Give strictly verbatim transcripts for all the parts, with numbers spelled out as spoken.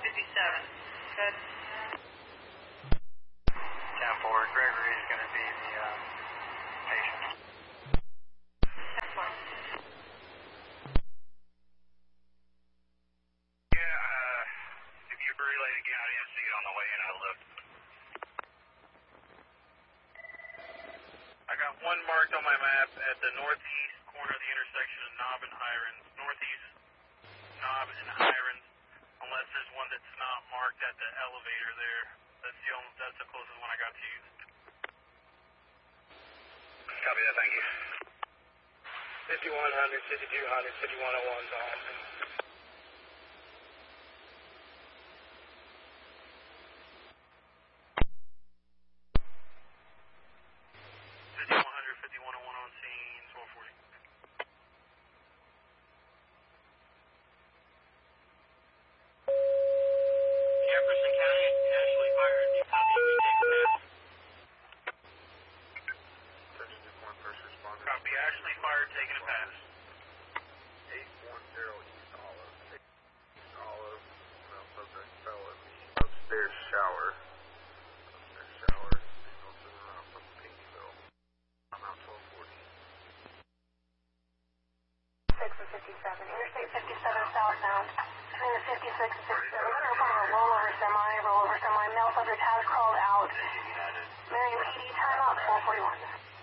fifty-seven. Good. ten four, Gregory is going to be the uh, patient. ten four. Yeah, uh, if you relay again, I didn't see it on the way in, I looked. I got one marked on my map at the northeast corner of the intersection of Knob and Hirons. Northeast Knob and Hirons, unless there's one that's not marked at the elevator there. That's the only, that's the closest one I got to you. Copy that, thank you. fifty-one hundred, fifty-two hundred, fifty-one oh one's on. fifty-one hundred, fifty-one oh one on scene, twelve forty. Jefferson County, Ashley Fire, do you copy? We take the pass. Copy, Ashley Fire taking a pass. eight one zero East Olive. East Olive, well, subject fell in the upstairs shower. Upstairs shower, signal to the run from Pinkyville. I'm out twelve forty. six and fifty-seven. Interstate fifty-seven southbound. Between the fifty-six and fifty-seven. We're going to call a rollover semi, rollover semi. Male subject has crawled out. Marion P D, time out, four forty-one.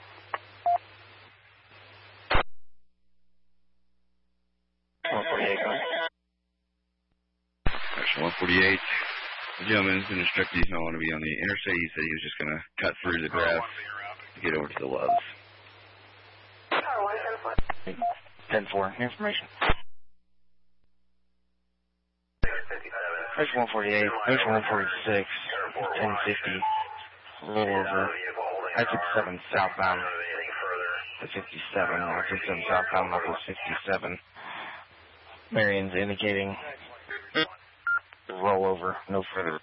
one forty-eight, go ahead. Section one forty-eight. The gentleman's been instructed he's not want to be on the interstate. He said he was just going to cut through the grass to get over to the Loves. Car one, ten four. ten four, information. Section one forty-eight, Section one forty-six, ten fifty, rollover, I fifty-seven southbound, to fifty-seven, I fifty-seven southbound, level fifty-seven. Marion's indicating rollover, no further.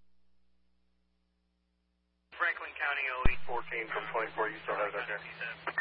Franklin County O E fourteen from twenty-four, you still have that there?